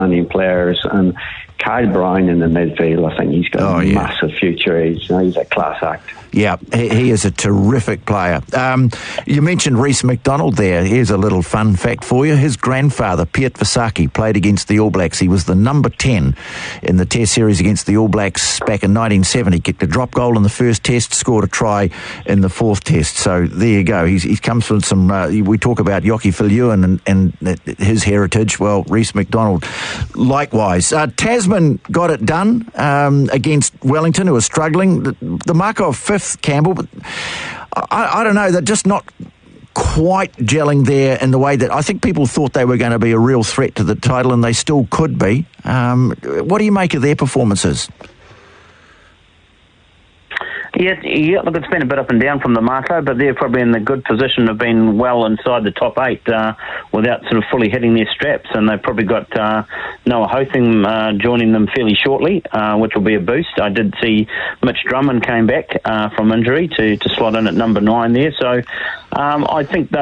outstanding players, and Kyle Brown in the midfield, I think he's got a massive future. He's a class act. Yeah, he is a terrific player. You mentioned Rhys McDonald there. Here's a little fun fact for you. His grandfather, Piet Visaki, played against the All Blacks. He was the number 10 in the Test series against the All Blacks back in 1970. Kicked a drop goal in the first Test, scored a try in the fourth Test. So there you go. He comes from some... we talk about Jocky Viljoen and his heritage. Well, Rhys McDonald, likewise. Tasman got it done against Wellington, who was struggling. The marker of fifth, Campbell, but I don't know, they're just not quite gelling there in the way that I think people thought they were going to be a real threat to the title, and they still could be. What do you make of their performances? Yeah, look, it's been a bit up and down from the marker, but they're probably in the good position of being well inside the top 8 without sort of fully hitting their straps, and they've probably got Noah Hotham joining them fairly shortly, which will be a boost. I did see Mitch Drummond came back from injury to slot in at number 9 there, so I think